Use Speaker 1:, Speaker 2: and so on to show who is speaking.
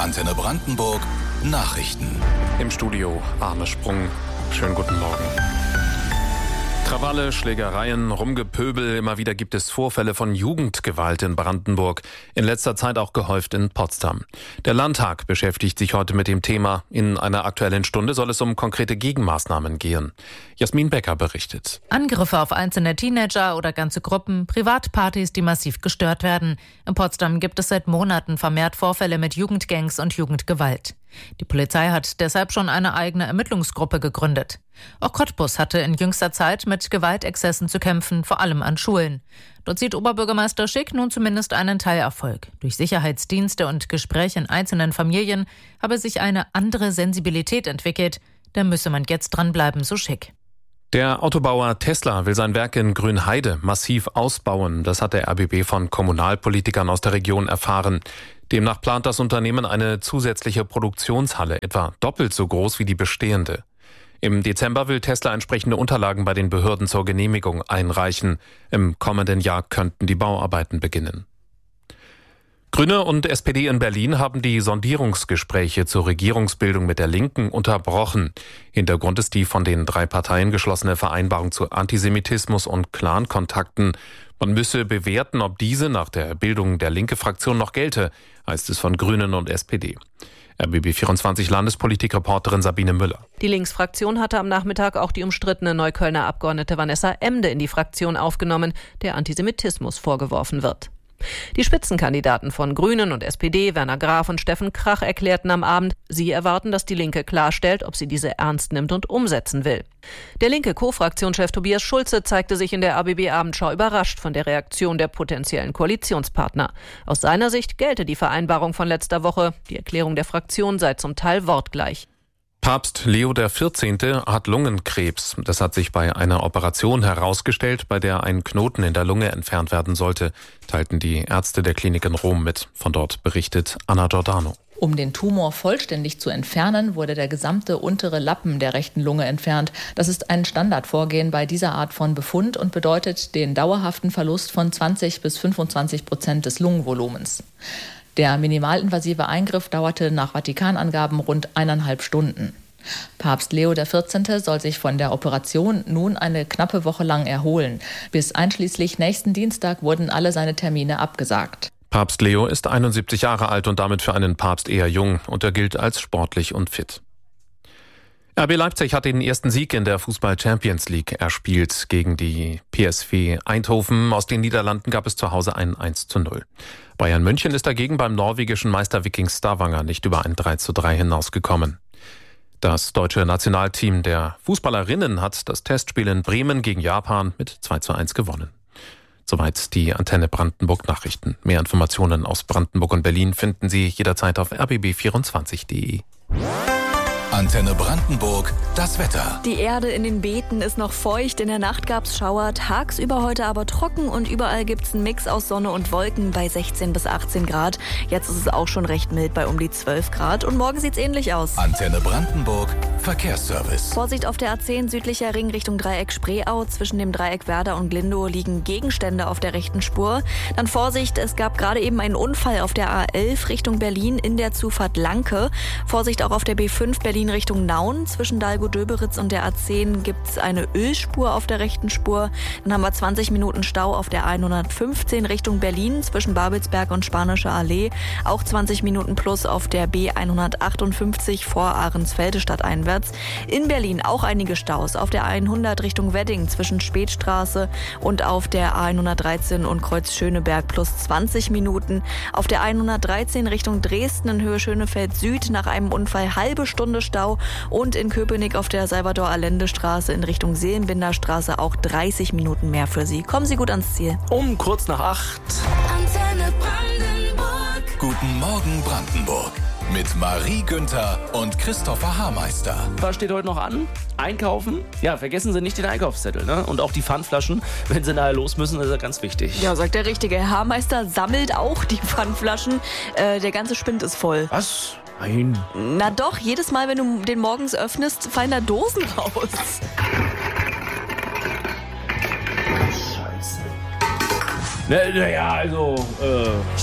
Speaker 1: Antenne Brandenburg Nachrichten.
Speaker 2: Im Studio Arne Sprung. Schönen guten Morgen. Krawalle, Schlägereien, Rumgepöbel, immer wieder gibt es Vorfälle von Jugendgewalt in Brandenburg. In letzter Zeit auch gehäuft in Potsdam. Der Landtag beschäftigt sich heute mit dem Thema. In einer Aktuellen Stunde soll es um konkrete Gegenmaßnahmen gehen. Jasmin Becker berichtet.
Speaker 3: Angriffe auf einzelne Teenager oder ganze Gruppen, Privatpartys, die massiv gestört werden. In Potsdam gibt es seit Monaten vermehrt Vorfälle mit Jugendgangs und Jugendgewalt. Die Polizei hat deshalb schon eine eigene Ermittlungsgruppe gegründet. Auch Cottbus hatte in jüngster Zeit mit Gewaltexzessen zu kämpfen, vor allem an Schulen. Dort sieht Oberbürgermeister Schick nun zumindest einen Teilerfolg. Durch Sicherheitsdienste und Gespräche in einzelnen Familien habe sich eine andere Sensibilität entwickelt. Da müsse man jetzt dranbleiben, so Schick.
Speaker 2: Der Autobauer Tesla will sein Werk in Grünheide massiv ausbauen. Das hat der RBB von Kommunalpolitikern aus der Region erfahren. Demnach plant das Unternehmen eine zusätzliche Produktionshalle, etwa doppelt so groß wie die bestehende. Im Dezember will Tesla entsprechende Unterlagen bei den Behörden zur Genehmigung einreichen. Im kommenden Jahr könnten die Bauarbeiten beginnen. Grüne und SPD in Berlin haben die Sondierungsgespräche zur Regierungsbildung mit der Linken unterbrochen. Hintergrund ist die von den 3 Parteien geschlossene Vereinbarung zu Antisemitismus und Clan-Kontakten. Man müsse bewerten, ob diese nach der Bildung der Linke-Fraktion noch gelte, heißt es von Grünen und SPD. RBB24 Landespolitik-Reporterin Sabine Müller.
Speaker 4: Die Linksfraktion hatte am Nachmittag auch die umstrittene Neuköllner Abgeordnete Vanessa Emde in die Fraktion aufgenommen, der Antisemitismus vorgeworfen wird. Die Spitzenkandidaten von Grünen und SPD, Werner Graf und Steffen Krach, erklärten am Abend, sie erwarten, dass die Linke klarstellt, ob sie diese ernst nimmt und umsetzen will. Der linke Co-Fraktionschef Tobias Schulze zeigte sich in der RBB-Abendschau überrascht von der Reaktion der potenziellen Koalitionspartner. Aus seiner Sicht gelte die Vereinbarung von letzter Woche. Die Erklärung der Fraktion sei zum Teil wortgleich.
Speaker 2: Papst Leo XIV. Hat Lungenkrebs. Das hat sich bei einer Operation herausgestellt, bei der ein Knoten in der Lunge entfernt werden sollte, teilten die Ärzte der Klinik in Rom mit. Von dort berichtet Anna Giordano.
Speaker 5: Um den Tumor vollständig zu entfernen, wurde der gesamte untere Lappen der rechten Lunge entfernt. Das ist ein Standardvorgehen bei dieser Art von Befund und bedeutet den dauerhaften Verlust von 20-25% des Lungenvolumens. Der minimalinvasive Eingriff dauerte nach Vatikanangaben rund 1,5 Stunden. Papst Leo XIV. Soll sich von der Operation nun eine knappe Woche lang erholen. Bis einschließlich nächsten Dienstag wurden alle seine Termine abgesagt.
Speaker 2: Papst Leo ist 71 Jahre alt und damit für einen Papst eher jung und er gilt als sportlich und fit. RB Leipzig hat den ersten Sieg in der Fußball-Champions League erspielt gegen die PSV Eindhoven. Aus den Niederlanden gab es zu Hause ein 1:0. Bayern München ist dagegen beim norwegischen Meister Viking Stavanger nicht über ein 3:3 hinausgekommen. Das deutsche Nationalteam der Fußballerinnen hat das Testspiel in Bremen gegen Japan mit 2:1 gewonnen. Soweit die Antenne Brandenburg Nachrichten. Mehr Informationen aus Brandenburg und Berlin finden Sie jederzeit auf rbb24.de.
Speaker 1: Antenne Brandenburg, das Wetter.
Speaker 6: Die Erde in den Beeten ist noch feucht, in der Nacht gab's Schauer, tagsüber heute aber trocken und überall gibt's einen Mix aus Sonne und Wolken bei 16 bis 18 Grad. Jetzt ist es auch schon recht mild bei um die 12 Grad und morgen sieht's ähnlich aus.
Speaker 1: Antenne Brandenburg, Verkehrsservice.
Speaker 6: Vorsicht auf der A10 südlicher Ring Richtung Dreieck Spreeau. Zwischen dem Dreieck Werder und Glindow liegen Gegenstände auf der rechten Spur. Dann Vorsicht, es gab gerade eben einen Unfall auf der A11 Richtung Berlin in der Zufahrt Lanke. Vorsicht auch auf der B5 Berlin Richtung Nauen. Zwischen Dalgo-Döberitz und der A10 gibt es eine Ölspur auf der rechten Spur. Dann haben wir 20 Minuten Stau auf der 115 Richtung Berlin zwischen Babelsberg und Spanische Allee. Auch 20 Minuten plus auf der B158 vor Ahrensfelde stadteinwärts. In Berlin auch einige Staus auf der 100 Richtung Wedding zwischen Spätstraße und auf der A113 und Kreuz Schöneberg plus 20 Minuten. Auf der 113 Richtung Dresden in Höhe Schönefeld Süd nach einem Unfall halbe Stunde Stau und in Köpenick auf der Salvador-Allende-Straße in Richtung Seelenbinder-Straße auch 30 Minuten mehr für Sie. Kommen Sie gut ans Ziel.
Speaker 7: Um kurz nach 8.
Speaker 1: Antenne Brandenburg. Guten Morgen Brandenburg. Mit Marie Günther und Christopher Haarmeister.
Speaker 7: Was steht heute noch an? Einkaufen? Ja, vergessen Sie nicht den Einkaufszettel, ne? Und auch die Pfandflaschen, wenn Sie nachher los müssen, das ist ja ganz wichtig.
Speaker 6: Ja, sagt der Richtige. Herr Haarmeister sammelt auch die Pfandflaschen. Der ganze Spind ist voll.
Speaker 7: Was? Nein.
Speaker 6: Na doch, jedes Mal, wenn du den morgens öffnest, fallen da Dosen raus.
Speaker 7: Scheiße. Naja, also,